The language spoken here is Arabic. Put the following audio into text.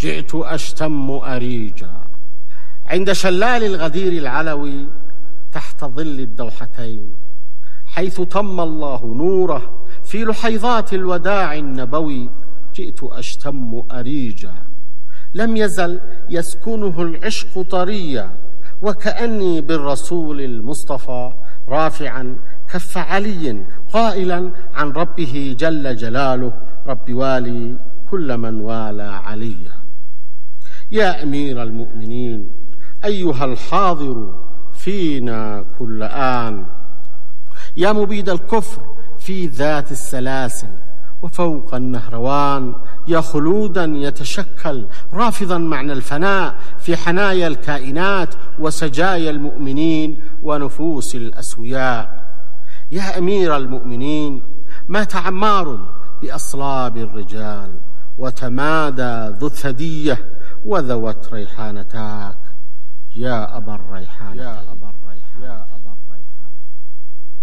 جئت أشتم أريجا. عند شلال الغدير العلوي تحت ظل الدوحتين، حيث تم الله نوره في لحيظات الوداع النبوي، جئت أشتم أريجا. لم يزل يسكنه العشق طريا، وكأني بالرسول المصطفى رافعا كف علي قائلا عن ربه جل جلاله: رب والي كل من والى عليا. يا أمير المؤمنين أيها الحاضر فينا كل آن، يا مبيد الكفر في ذات السلاسل وفوق النهروان، يا خلودا يتشكل رافضا معنى الفناء في حنايا الكائنات وسجايا المؤمنين ونفوس الأسوياء. يا أمير المؤمنين مات عمار بأصلاب الرجال، وتمادى ذو الثدية وذوت ريحانتاك يا أبا الريحانتين.